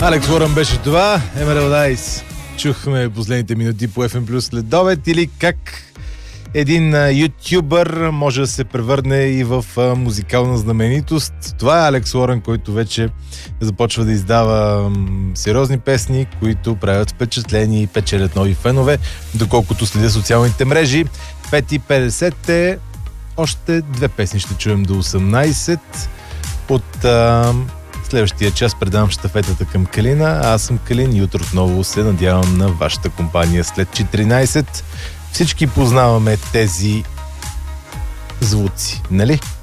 Алекс Уорън беше това. Emerald Eyes. Чухме последните минути по FM Plus след обед, или как един ютубър може да се превърне и в музикална знаменитост. Това е Алекс Уорън, който вече започва да издава сериозни песни, които правят впечатление и печелят нови фенове, доколкото следя социалните мрежи. 5:50 е. Още две песни ще чуем до 18. От следващия час предавам щафетата към Калина. Аз съм Калин и утре отново се надявам на вашата компания след 14. Всички познаваме тези звуци, нали?